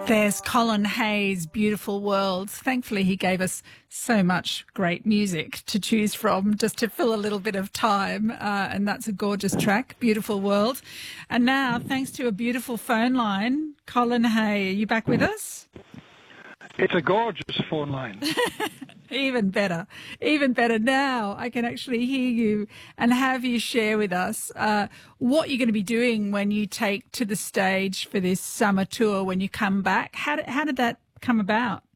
There's Colin Hayes' Beautiful Worlds. Thankfully, he gave us so much great music to choose from just to fill a little bit of time. And that's a gorgeous track, Beautiful World. And now, thanks to a beautiful phone line, Colin Hay, are you back with us? It's a gorgeous phone line. Even better. Even better. Now I can actually hear you and have you share with us what you're going to be doing when you take to the stage for this summer tour when you come back. How did that come about?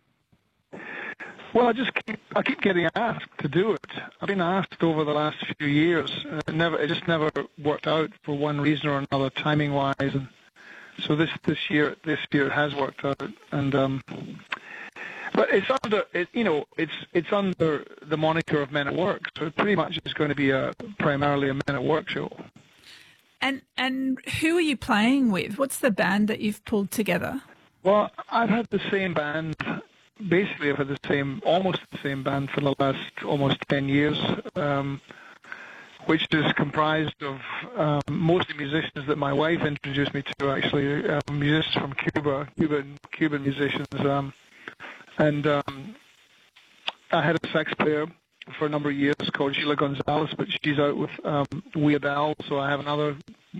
Well, I keep getting asked to do it. I've been asked over the last few years. It just never worked out for one reason or another, timing-wise. And so this year it has worked out. And but it's under it's under the moniker of Men at Work. So it pretty much is going to be primarily a Men at Work show. And who are you playing with? What's the band that you've pulled together? Well, I've had the same band. Basically, I've had almost the same band for the last almost 10 years, which is comprised of mostly musicians that my wife introduced me to, actually, musicians from Cuba, Cuban musicians. And I had a sax player for a number of years called Sheila Gonzalez, but she's out with Weird Al, so I have another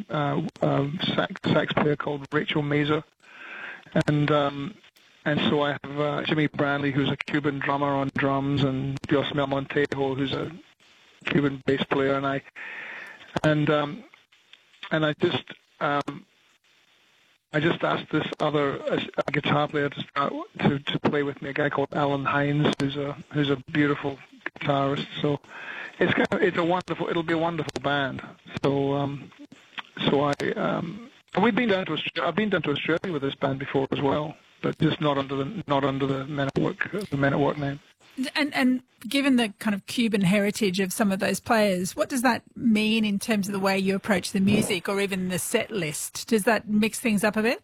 sax player called Rachel Mazer. And so I have Jimmy Brantley, who's a Cuban drummer on drums, and Diosmel Montejo, who's a Cuban bass player, and I just asked this other guitar player to play with me, a guy called Alan Hines, who's a beautiful guitarist. So it'll be a wonderful band. I've been down to Australia with this band before as well, but just not under the Men at Work name. And given the kind of Cuban heritage of some of those players, what does that mean in terms of the way you approach the music or even the set list? Does that mix things up a bit?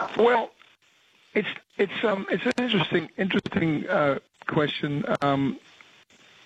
Well, it's an interesting question.